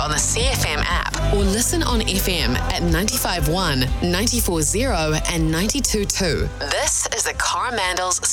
on the CFM app or listen on FM at 95.1, 94.0 and 92.2. This is the Coromandels